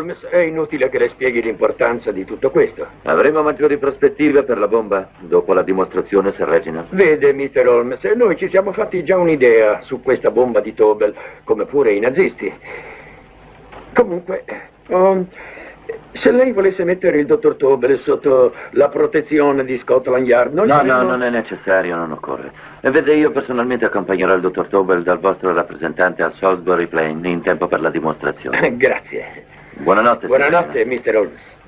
Holmes, è inutile che le spieghi l'importanza di tutto questo. Avremo maggiori prospettive per la bomba dopo la dimostrazione, Sir Reginald? Vede, Mr. Holmes, noi ci siamo fatti già un'idea su questa bomba di Tobel, come pure i nazisti. Comunque, se lei volesse mettere il dottor Tobel sotto la protezione di Scotland Yard, No, non è necessario, non occorre. E vede, io personalmente accompagnerò il dottor Tobel dal vostro rappresentante a Salisbury Plain in tempo per la dimostrazione. Grazie. Buonanotte, Sir Buonanotte, Reginald. Mr. Holmes.